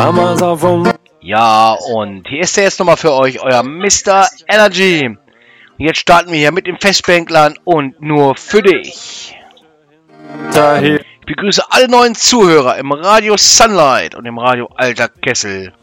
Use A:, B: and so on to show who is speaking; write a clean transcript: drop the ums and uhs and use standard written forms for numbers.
A: Ja, und hier ist er jetzt nochmal für euch, euer Mr. Energy. Und jetzt starten wir hier mit den Festbänklern und nur für dich. Ich begrüße alle neuen Zuhörer im Radio Sunlight und im Radio Alter Kessel.